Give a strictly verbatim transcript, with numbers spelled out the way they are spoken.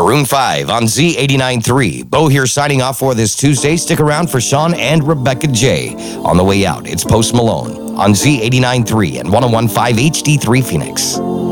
Maroon five on Z eighty-nine point three. Bo here signing off for this Tuesday. Stick around for Sean and Rebecca J. On the way out, it's Post Malone on Z eighty-nine point three and one oh one point five H D three Phoenix.